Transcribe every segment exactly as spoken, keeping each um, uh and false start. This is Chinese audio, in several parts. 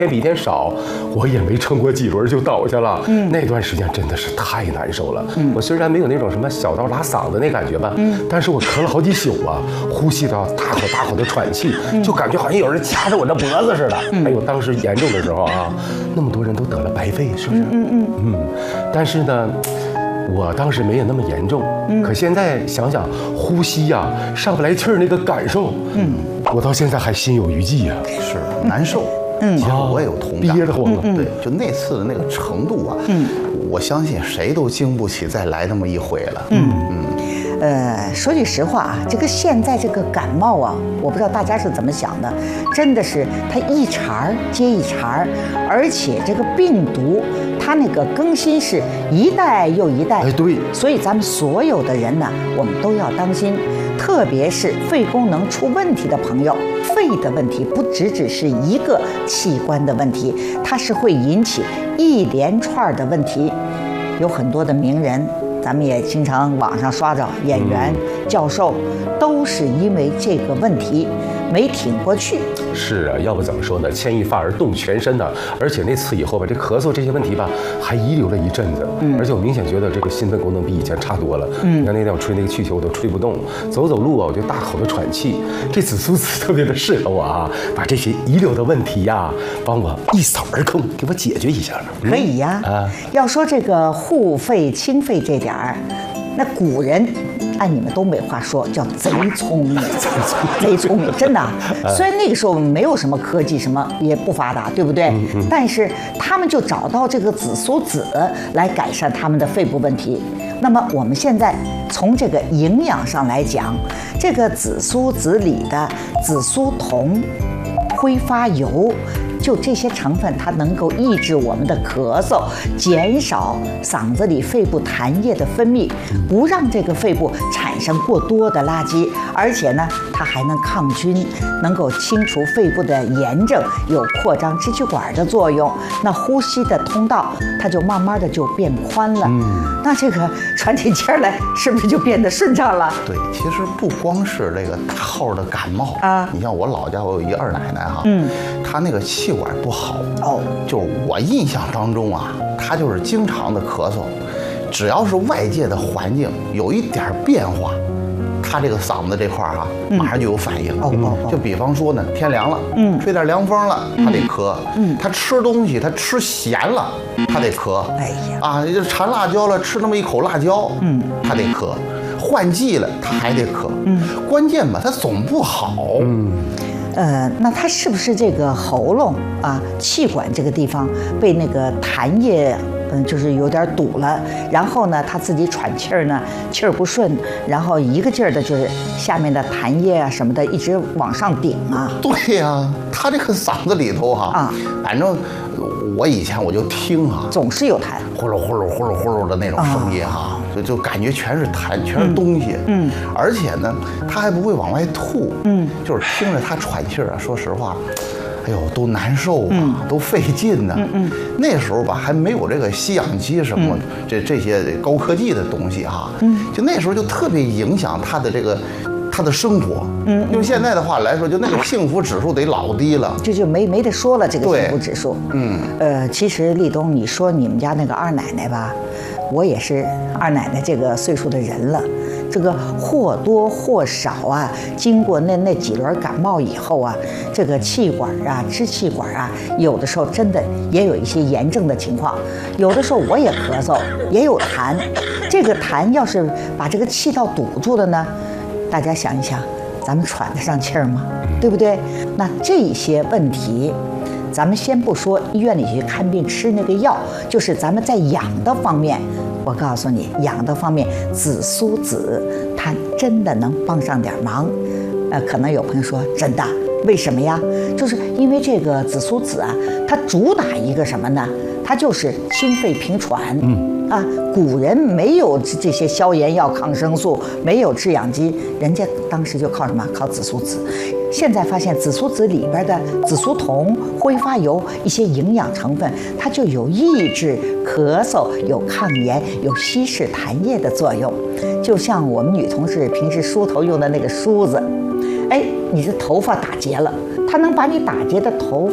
天比一天少，我也没撑过几轮就倒下了。嗯，那段时间真的是太难受了。嗯，我虽然没有那种什么小到拉嗓子那感觉吧，嗯，但是我咳了好几宿啊，呼吸都要大口大口的喘气，嗯、就感觉好像有人掐着我这脖子似的。嗯、哎呦，当时严重的时候啊，那么多人都得了白肺，是不是？嗯嗯嗯。但是呢，我当时没有那么严重。嗯，可现在想想，呼吸呀、啊、上不来气儿那个感受，嗯，我到现在还心有余悸呀、啊。 是难受。嗯，其实我也有同感， 憋得慌了。 对，就那次的那个程度啊，嗯，我相信谁都经不起再来那么一回了。嗯嗯， 呃，说句实话啊，这个现在这个感冒啊，我不知道大家是怎么想的，真的是它一茬儿接一茬儿，而且这个病毒它那个更新是一代又一代。 哎，对， 所以咱们所有的人呢，我们都要当心。特别是肺功能出问题的朋友，肺的问题不只只是一个器官的问题，它是会引起一连串的问题。有很多的名人，咱们也经常网上刷着，演员、教授，都是因为这个问题没挺过去。 是啊，要不怎么说呢？牵一发而动全身呢。而且那次以后吧，这咳嗽这些问题吧，还遗留了一阵子。嗯，而且我明显觉得这个心肺功能比以前差多了。嗯，你看那天我吹那个气球，我都吹不动，走走路啊，我就大口的喘气。这紫苏籽特别的适合我啊，把这些遗留的问题呀，帮我一扫而空，给我解决一下。 可以呀。啊，要说这个护肺清肺这点儿，那古人。按你们东北话说，叫贼聪明，贼聪明，真的。虽然那个时候没有什么科技，什么也不发达，对不对？嗯嗯、但是他们就找到这个紫苏籽来改善他们的肺部问题。那么我们现在从这个营养上来讲，这个紫苏籽里的紫苏酮、挥发油。就这些成分，它能够抑制我们的咳嗽，减少嗓子里肺部痰液的分泌，不让这个肺部产生过多的垃圾，而且呢，它还能抗菌，能够清除肺部的炎症，有扩张支气管的作用。那呼吸的通道，它就慢慢的就变宽了。嗯，那这个喘起气来，是不是就变得顺畅了？ 对，其实不光是这个大号的感冒啊，你像我老家，我有一二奶奶哈，嗯，她那个气管不好哦，就是我印象当中啊，她就是经常的咳嗽，只要是外界的环境有一点变化，她这个嗓子这块儿哈，马上就有反应。哦哦，就比方说呢，天凉了，嗯，吹点凉风了，她得咳。嗯，她吃东西，她吃咸了，她得咳。哎呀，啊，就馋辣椒了，吃那么一口辣椒，嗯，她得咳。换季了，她还得咳。嗯，关键吧，她总不好。嗯。 呃，那他是不是这个喉咙啊、气管这个地方被那个痰液，嗯，就是有点堵了？然后呢，他自己喘气儿呢，气儿不顺，然后一个劲儿的就是下面的痰液啊什么的一直往上顶啊。 对呀、啊，他这个嗓子里头哈、啊，啊，反正我以前我就听哈、啊， 总是有痰， 呼噜呼噜呼噜呼噜的那种声音哈、啊。就就感觉全是痰，全是东西，嗯，嗯而且呢，他还不会往外吐，嗯，就是听着他喘气儿啊，说实话，哎呦，都难受啊，嗯、都费劲呢、啊。嗯嗯，那时候吧，还没有这个吸氧机什么、嗯、这这些高科技的东西哈、啊，嗯，就那时候就特别影响他的这个他的生活，嗯，用现在的话来说，就那个幸福指数得老低了， 这就没没得说了，这个幸福指数，嗯，呃，其实立冬，你说你们家那个二奶奶吧。我也是二奶奶这个岁数的人了，这个或多或少啊，经过那那几轮感冒以后啊，这个气管啊、支气管啊，有的时候真的也有一些炎症的情况。有的时候我也咳嗽，也有痰。这个痰要是把这个气道堵住了呢，大家想一想，咱们喘得上气儿吗？对不对？那这些问题。咱们先不说医院里去看病吃那个药，就是咱们在养的方面，我告诉你，养的方面，紫苏籽它真的能帮上点忙。呃，可能有朋友说，真的？为什么呀？就是因为这个紫苏籽啊，它主打一个什么呢？它就是清肺平喘。嗯啊，古人没有这些消炎药、抗生素，没有制氧机，人家当时就靠什么？靠紫苏籽。现在发现紫苏籽里边的紫苏酮、挥发油一些营养成分，它就有抑制咳嗽、有抗炎、有稀释痰液的作用。就像我们女同事平时梳头用的那个梳子，哎，你这头发打结了，它能把你打结的头发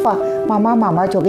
慢慢慢慢就给